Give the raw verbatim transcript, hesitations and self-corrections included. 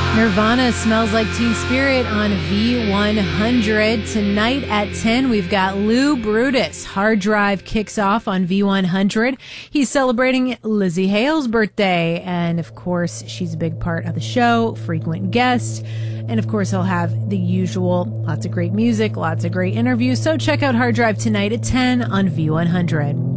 Nirvana, Smells Like Teen Spirit on V one hundred. Tonight at ten, we've got Lou Brutus. Hard Drive kicks off on V one hundred. He's celebrating Lizzie Hale's birthday. And of course, she's a big part of the show, frequent guest. And of course, he'll have the usual, lots of great music, lots of great interviews. So check out Hard Drive tonight at ten on V one hundred.